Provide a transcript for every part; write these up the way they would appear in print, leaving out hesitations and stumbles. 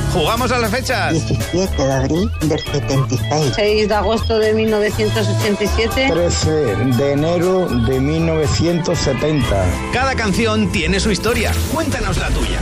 ¡Jugamos a las fechas! 17 de abril del 76. 6 de agosto de 1987. 13 de enero de 1970. Cada canción tiene su historia. Cuéntanos la tuya.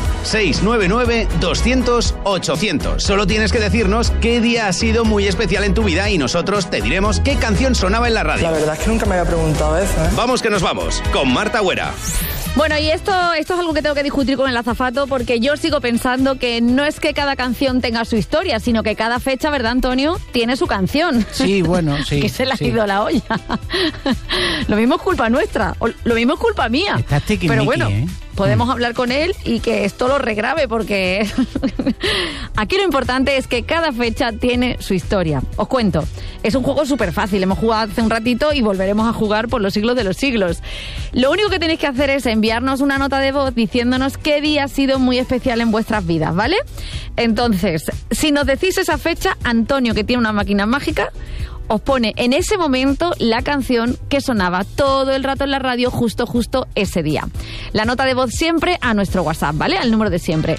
699-200-800. Solo tienes que decirnos qué día ha sido muy especial en tu vida y nosotros te diremos qué canción sonaba en la radio. La verdad es que nunca me había preguntado eso, ¿eh? Vamos que nos vamos, con Marta Huera. Bueno, y esto es algo que tengo que discutir con el azafato, porque yo sigo pensando que no es que cada canción tenga su historia, sino que cada fecha, ¿verdad, Antonio?, tiene su canción. Sí, bueno, sí. Que se le ha ido la olla. Lo mismo es culpa nuestra, o lo mismo es culpa mía. Estás tiquismiqui, pero bueno, ¿eh? podemos hablar con él y que esto lo regrabe, porque aquí lo importante es que cada fecha tiene su historia. Os cuento, es un juego súper fácil, hemos jugado hace un ratito y volveremos a jugar por los siglos de los siglos. Lo único que tenéis que hacer es enviarnos una nota de voz diciéndonos qué día ha sido muy especial en vuestras vidas, ¿vale? Entonces, si nos decís esa fecha, Antonio, que tiene una máquina mágica, os pone en ese momento la canción que sonaba todo el rato en la radio justo ese día. La nota de voz siempre a nuestro WhatsApp, ¿vale? Al número de siempre,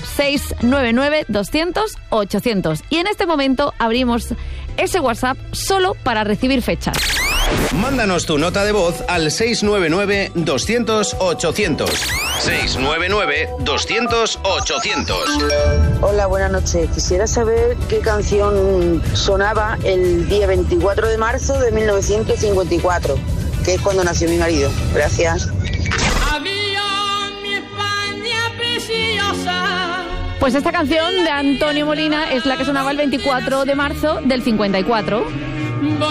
699-200-800. Y en este momento abrimos ese WhatsApp solo para recibir fechas. Mándanos tu nota de voz al 699-200-800. 699-200-800. Hola, buenas noches. Quisiera saber qué canción sonaba el día 24 de marzo de 1954, que es cuando nació mi marido. Gracias. Había mi España preciosa. Pues esta canción de Antonio Molina es la que sonaba el 24 de marzo del 54.